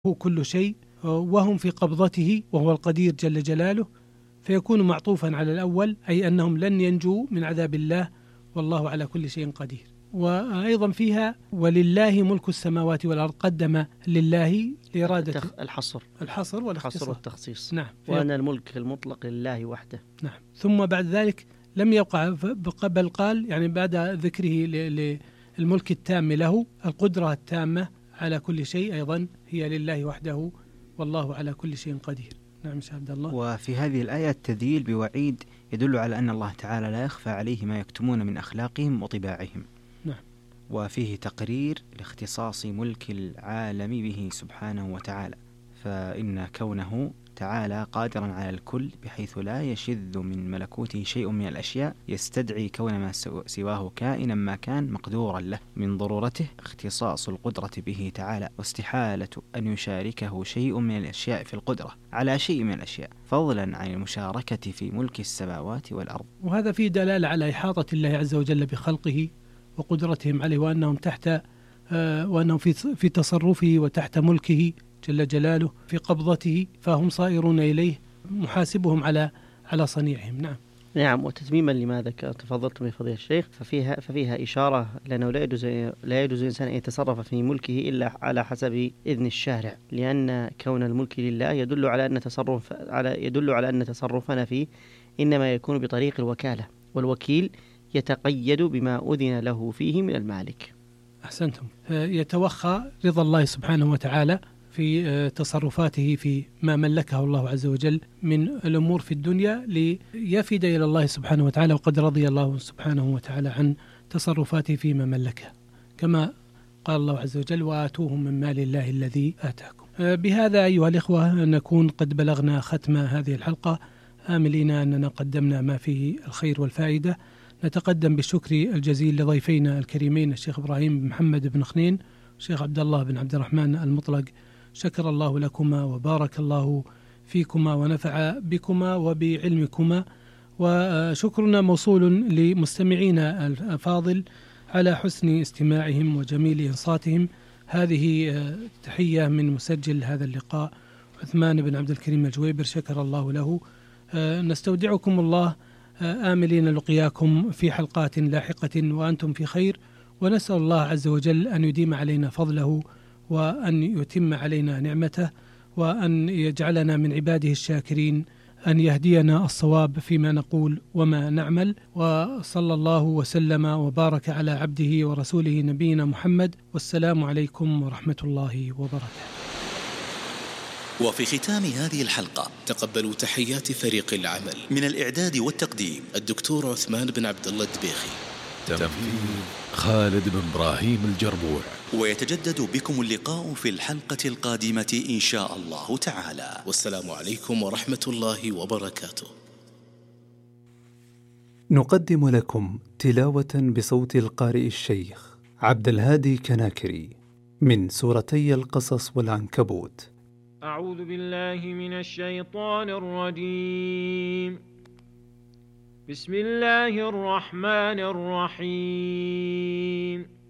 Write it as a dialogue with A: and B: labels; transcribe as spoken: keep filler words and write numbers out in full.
A: هو كل شيء، وهم في قبضته وهو القدير جل جلاله، فيكون معطوفا على الأول، أي أنهم لن ينجوا من عذاب الله والله على كل شيء قدير. وأيضا فيها ولله ملك السماوات والأرض، قدم لله لإرادة
B: الحصر
A: الحصر والاختصاص
B: والتخصيص.
A: نعم،
B: وأن الملك المطلق لله وحده.
A: نعم. ثم بعد ذلك لم يقع بل قال يعني بعد ذكره للملك التام له، القدرة التامة على كل شيء أيضا هي لله وحده والله على كل شيء قدير. نعم شاء عبد الله.
C: وفي هذه الآية التذييل بوعيد يدل على أن الله تعالى لا يخفى عليه ما يكتمون من أخلاقهم وطباعهم.
A: نعم.
C: وفيه تقرير لاختصاص ملك العالم به سبحانه وتعالى، فإن كونه تعالى قادرا على الكل بحيث لا يشذ من ملكوته شيء من الأشياء يستدعي كون ما سواه كائنا ما كان مقدورا له. من ضرورته اختصاص القدرة به تعالى، واستحالة أن يشاركه شيء من الأشياء في القدرة على شيء من الأشياء، فضلا عن المشاركة في ملك السماوات والأرض.
A: وهذا فيه دلالة على إحاطة الله عز وجل بخلقه وقدرتهم عليه، وأنهم تحت آه وأنهم في في تصرفه وتحت ملكه جل جلاله، في قبضته، فهم صائرون إليه محاسبهم على على صنيعهم. نعم.
B: نعم. وتتميما لما تفضلت من فضيلة الشيخ، ففيها ففيها إشارة لأنه لا يجوز لا يجوز الإنسان أن يتصرف في ملكه إلا على حسب إذن الشارع، لأن كون الملك لله يدل على أن تصرف على يدل على أن تصرفنا فيه إنما يكون بطريق الوكالة، والوكيل يتقيد بما أذن له فيه من المالك.
A: أحسنتم. يتوخى رضا الله سبحانه وتعالى في تصرفاته في ما ملكه الله عز وجل من الأمور في الدنيا ليفد إلى الله سبحانه وتعالى، وقد رضي الله سبحانه وتعالى عن تصرفاته فيما ملكه، كما قال الله عز وجل وآتوهم من مال الله الذي آتاكم. بهذا أيها الإخوة نكون قد بلغنا ختم هذه الحلقة، آملين أننا قدمنا ما فيه الخير والفائدة. نتقدم بالشكر الجزيل لضيفينا الكريمين الشيخ إبراهيم بن محمد بن خنين والشيخ عبد الله بن عبد الرحمن المطلق، شكر الله لكما وبارك الله فيكما ونفع بكما وبعلمكما. وشكرنا موصول لمستمعينا الأفاضل على حسن استماعهم وجميل إنصاتهم. هذه تحية من مسجل هذا اللقاء عثمان بن عبد الكريم الجويبر، شكر الله له. نستودعكم الله آملين لقياكم في حلقات لاحقة وأنتم في خير، ونسأل الله عز وجل أن يديم علينا فضله وأن يتم علينا نعمته وأن يجعلنا من عباده الشاكرين، أن يهدينا الصواب فيما نقول وما نعمل. وصلى الله وسلم وبارك على عبده ورسوله نبينا محمد، والسلام عليكم ورحمة الله وبركاته.
D: وفي ختام هذه الحلقة تقبلوا تحيات فريق العمل من الإعداد والتقديم الدكتور عثمان بن عبد الله الدبيخي،
E: تنفيذ خالد بن إبراهيم الجربوع.
D: ويتجدد بكم اللقاء في الحلقة القادمة إن شاء الله تعالى، والسلام عليكم ورحمة الله وبركاته.
F: نقدم لكم تلاوة بصوت القارئ الشيخ عبد الهادي كناكري من سورتي القصص والعنكبوت.
G: أعوذ بالله من الشيطان الرجيم. بسم الله الرحمن الرحيم.